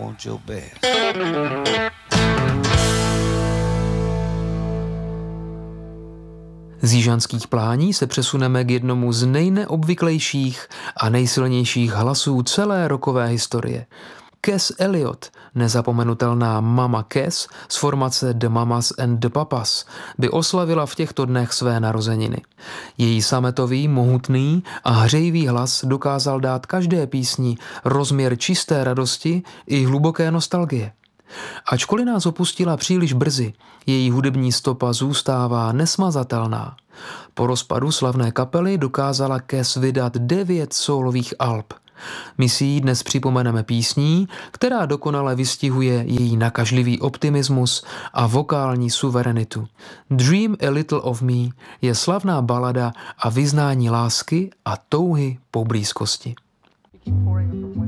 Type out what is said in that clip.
want your best. Z Jižanských plání se přesuneme k jednomu z nejneobvyklejších a nejsilnějších hlasů celé rockové historie. Cass Elliot, nezapomenutelná Mama Cass z formace The Mamas and the Papas, by oslavila v těchto dnech své narozeniny. Její sametový, mohutný a hřejivý hlas dokázal dát každé písni rozměr čisté radosti i hluboké nostalgie. Ačkoliv nás opustila příliš brzy, její hudební stopa zůstává nesmazatelná. Po rozpadu slavné kapely dokázala Cass vydat 9 sólových alb. My si ji dnes připomeneme písní, která dokonale vystihuje její nakažlivý optimismus a vokální suverenitu. Dream a Little of Me je slavná balada a vyznání lásky a touhy po blízkosti.